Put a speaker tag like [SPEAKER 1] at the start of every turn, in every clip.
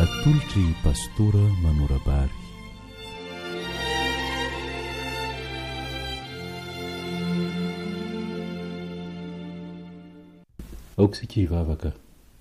[SPEAKER 1] atolotry pastora Manorabary. aokisika hivavaka.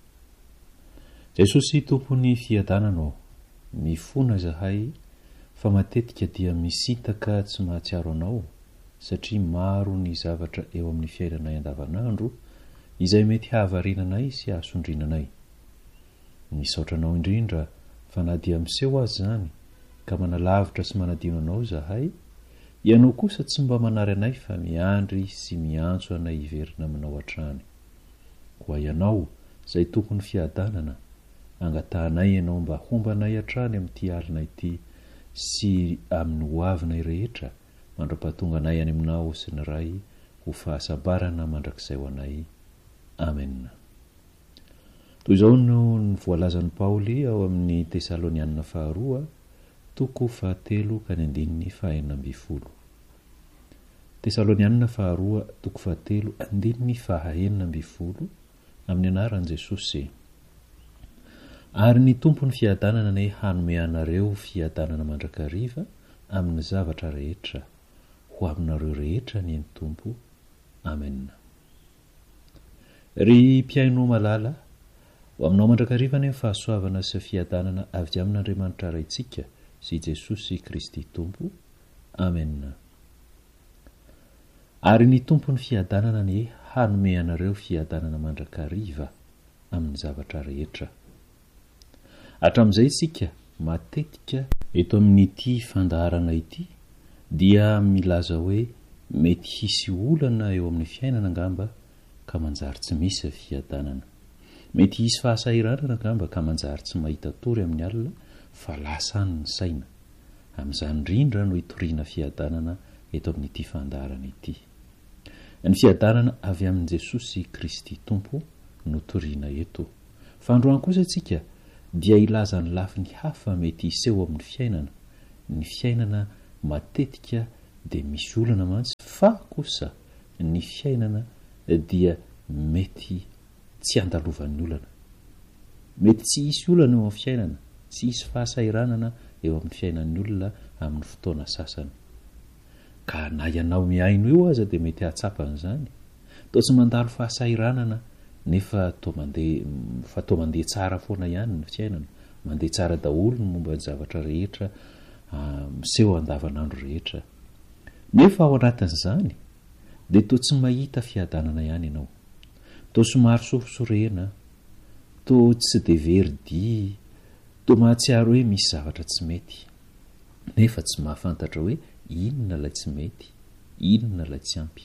[SPEAKER 1] Jesosy tompony fiadananao, mifona zahay fa matetika dia misintaka tsy mahatsiaro anao satria maro ny zavatra eo amin'ny fiainanay andavanandro izay mety havarinanay sy hasondrinanay. Misaotranao indrindra fa na dia miseho azy zany ka manalavitra sy manadino anao zahay, ianao kosa tsy mba manary anay fa miandry sy miantso anay hiverina aminao hatrany. Ho ianao izay tompony fiadanana, angatahanay ianao mba hombanay hatrany amin'ity alina ity sy amin'ny hoavinay rehetra mandra-pahatonga anay any aminao sy ny ray ho fahasabarana mandrakizay ho anay. Amen. Toy izao no voalazan'i Paoly ao amin'ny Tesalonianina faharoa, toko 7:9-12. Tesalonianina faharoa, toko 7:9-12, amin'ny anaran'i Jesosy. Ary ny tompony fiadanana ne hanome anareo fiadanana mandrakariva amin'ny zavatra rehetra, ho aminareo rehetra ny tompo. Amen. Ry mpiaino malala, ho aminao mandrakariva ny fahasoavana sy fiadanana avy amin'Andriamanitra raintsika sy Jesosy Kristy tompo. Amen. Ary ny tompony fiadanana ny hanome anareo fiadanana mandrakariva amin'ny zavatra rehetra. Hatramin'izay isika matetika eto amin'ity fandaharana ity dia milaza hoe mety hisy olana eo amin'ny fiainana angamba ka manjary tsy misy fiadanana. Mety hisy fahasahiranana angamba ka manjary tsy mahita tory amin'ny alina fa lasa any ny saina. Amin'izany indrindra no hitoriana fiadanana eto amin'ity fandaharana ity. Ny fiadanana avy amin'i Jesosy Kristy tompo no toriana eto. Fa androany kosa tsika dia ilaza ny lafiny hafa mety hiseho amin'ny fiainana. Ny fiainana matetika dia misy olana mantsy, fa kosa ny fiainana dia mety tsy andalovan'ny olana. Mety tsy hisy olana eo amin'ny fiainana, tsy hisy fahasahiranana eo amin'ny fiainan'ny olona amin'ny fotoana sasany. Ka na ianao miaino eo aza dia mety hahatsapana izany. Toa tsy mandalo fahasahiranana nefa toa mandeha tsara foana ihany ny fiainana, mandeha tsara daholo ny momba ny zavatra rehetra miseho andavanandro rehetra. Nefa ao anatin'izany dia toa tsy mahita fiadanana ihany ianao. Toa somary sorisorena, toa tsy dia veridi, toa mahatsiaro hoe misy zavatra tsy mety, nefa tsy mahafantatra hoe inona ilay tsy mety, inona ilay tsy ampy.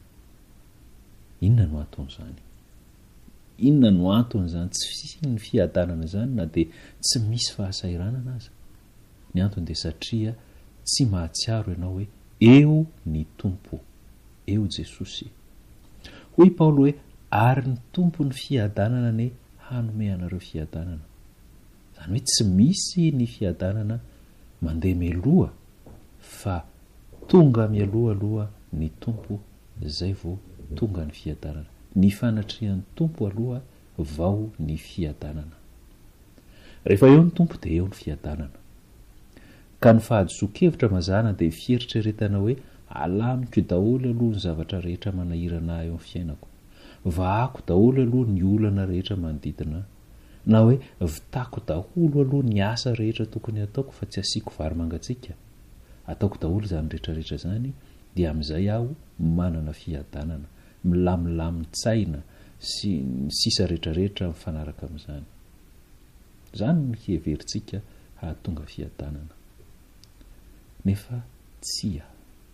[SPEAKER 1] Inona no anton'izany? Inona no anton'izany tsy fisian'ny fiadanana izany na dia tsy misy fahasahiranana aza? Ny antony dia satria tsy mahatsiaro ianao hoe eo ny tompo, eo Jesosy. Hoy Paoly hoe ary ny tompo ny fiadanana ne hanome anareo fiadanana. Izany hoe tsy misy ny fiadanana mandeha mialoha, fa tonga mialoha aloha ny tompo, izay vao tonga ny fiadanana. Ny fanatrihan'ny tompo aloha vao ny fiadanana. Rehefa eo ny tompo dia eo ny fiadanana. Ka ny fahadiso-kevitra mazana dia fieritreretana hoe alamiko daholo aloha ny zavatra rehetra manahirana eo amin'ny fiainako. Vahako daholo aloha ny olana rehetra manodidina, na hoe vitako daholo aloha ny asa rehetra tokony ataoko fa tsy asiako vary mangatsiaka. Ataoko daholo izany rehetrarehetra izany dia amin'izay aho manana fiadanana, milamindamintsaina sy ny sisa rehetrarehetra mifanaraka amin'izany. Izany ny heverintsika hahatonga fiadanana. Nefa tsy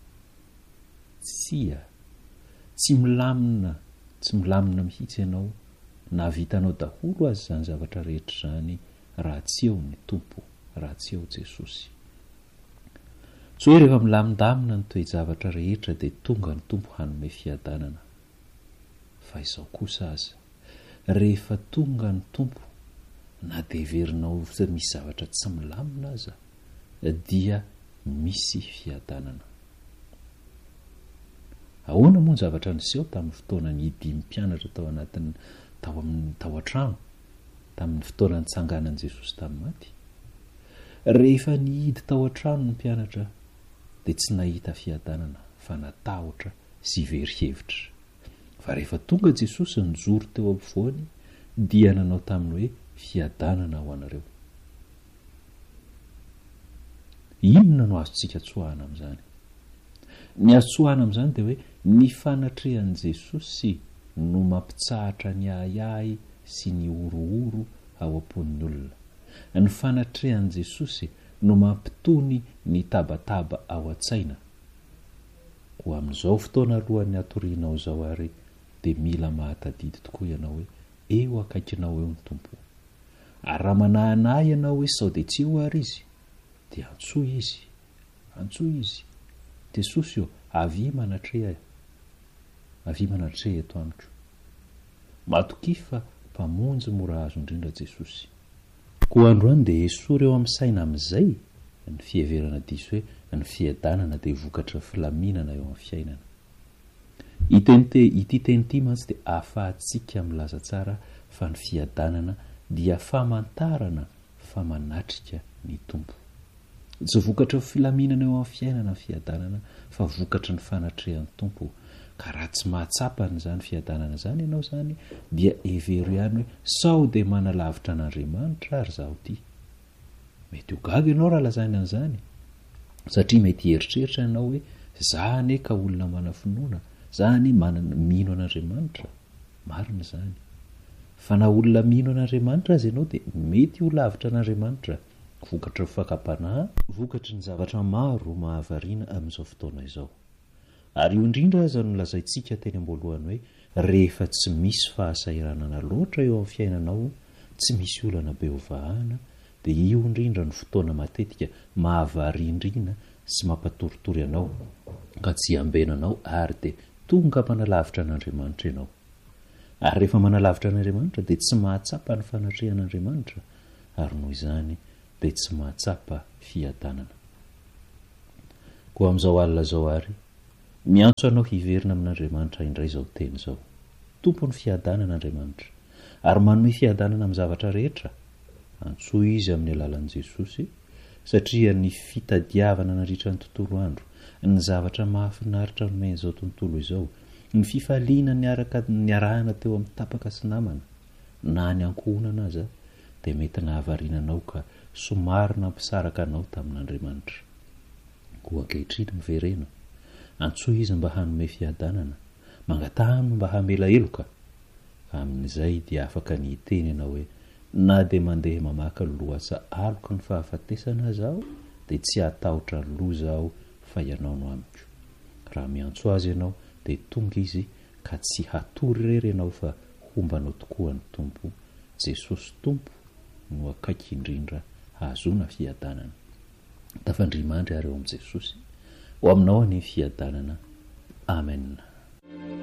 [SPEAKER 1] milamina mihitsy ianao na vitanao daholo azy izany zavatra rehetra izany raha tsy eo ny tompo, raha tsy eo Jesosy. So hoe rehefa milamindamina ny toe-javatra rehetra dia tonga ny tompo hanome fiadanana. Fa izao kosa aza, rehefa tonga ny tompo na dia heverinao misy zavatra tsy milamina aza dia misy fiadanana. Ahoana moa ny zavatra niseho tamin'ny fotoana ny dimy mpianatra tao an-trano tamin'ny fotoana nitsanganan' jesosy tamin'ny maty. Rehefa nihidy tao an-trano ny mpianatra dia tsy nahita fiadanana fa natahotra sy very-hevitra. Fa rehefa tonga jesosy nijoro teo ampovoany dia nanao taminy hoe fiadanana ho anareo. Inona no azontsika tsoahana amin'izany? Ny azo tsoahana amin'izany dia hoe ny fanatrehan'i Jesosy no mampitsahatra ny ahiahy sy ny orooro ao am-pon'ny olona. Ny fanatrehan'i Jesosy no mampitony ny tabataba ao an-tsaina. Ho amin'izao fotoana alohan'ny hatorianao izao ary dia mila mahatadidy tokoa ianao hoe eo akaikinao eo ny tompo. Ary raha manahanahy ianao hoe sao dia tsy ho ary izy dia antsoa izy. Jesosy io avy manatreha eto amiko. Matokifa fa mpamonjy mora azo indrindra Jesosy. Koa androany dia esory eo amin'ny saina amin'izay ny fiheverana diso hoe ny fiadanana dia vokatra filaminana eo amin'ny fiainana. Ity teny ity mantsy dia ahafahantsika milaza tsara fa ny fiadanana dia famantarana fa manatrika ny tompo. Tsy vokatra filaminana eo amin'ny fiainana ny fiadanana fa vokatra ny fanatrehan'ny tompo. Ka raha tsy mahatsapa n'izany fiadanana izany ianao izany dia hevery ihany hoe sao dia manalavitra an'Andriamanitra ary zaho ity. Mety ho gaga ianao raha lazany an'izany, satria mety eritreritra ianao hoe izaho anie ka olona manafinoana, izaho anie mino an'Andriamanitra. Marina izany. Fa na olona mino an'Andriamanitra azy ianao dia mety ho lavitra an'Andriamanitra. Vokatra fakapanahy, vokatry ny zavatra maro mahavariana amin'izao fotoana izao. Ary io indrindra aza no lazaintsika teny am-boalohany hoe rehefa tsy misy fahasairanana loatra eo amin'ny fiainanao, tsy misy olana be ovahana, dia io indrindra no fotoana matetika mahavarindrina sy mampatoritory ianao ka tsy ambenanao ary dia tonga manalavitra an'Andriamanitra ianao. Ary rehefa manalavitra an'Andriamanitra dia tsy mahatsapa ny fanatrehan'Andriamanitra ary noho izany dia tsy mahatsapa fiadanana. Koa amin'izao alina izao ary miantso anao hiverina amin'Andriamanitra indray izao teny izao. Tompony fiadanana Andriamanitra ary manome fiadanana amin'ny zavatra rehetra. Antsoa izy amin'ny alalan'i Jesosy satria ny fitadiavana nandritra ny tontolo andro, ny zavatra mahafinaritra nomeny izao tontolo izao, ny fifaliana ny arahana teo amin'ny tapaka sy namana na ny ankohonana aza dia mety nahavariananao ka somary nampisaraka anao tamin'Andriamanitra. Koa ankehitriny miverena, antsoa izy mba hanome fiadanana, mangatahana mba hamela heloka. Amin'izay dia afaka ny hiteny ianao hoe na dia mandeha mamaky ny loasa aloka ny fahafatesana zaho dia tsy hatahotra ny loza aho fa ianao no amiko. Raha miantso azy ianao dia tonga izy ka tsy hatory irery ianao fa hombanao tokoa ny tompo. Jesosy tompo no akaiky indrindra hahazoana fiadanana. Tafandrimandry ary eo amin'i Jesosy ho aminao any fiadanana. Amen.